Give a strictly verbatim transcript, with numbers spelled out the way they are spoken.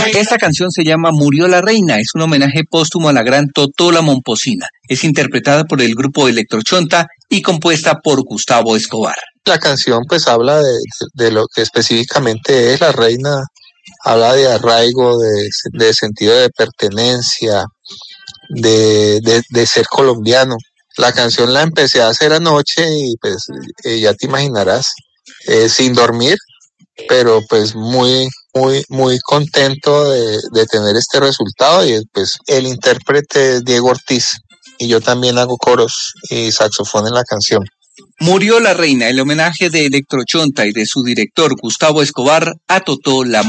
Esta canción se llama Murió la Reina, es un homenaje póstumo a la gran Totó la Momposina. Es interpretada por el grupo Electrochonta y compuesta por Gustavo Escobar. La canción pues habla de, de lo que específicamente es la reina, habla de arraigo, de, de sentido de pertenencia, de, de, de ser colombiano. La canción la empecé a hacer anoche y pues eh, ya te imaginarás, eh, sin dormir, pero pues muy, muy, muy contento de, de tener este resultado. Y pues el intérprete es Diego Ortiz y yo también hago coros y saxofón en la canción. Murió la Reina, el homenaje de Electrochonta y de su director Gustavo Escobar a Totó la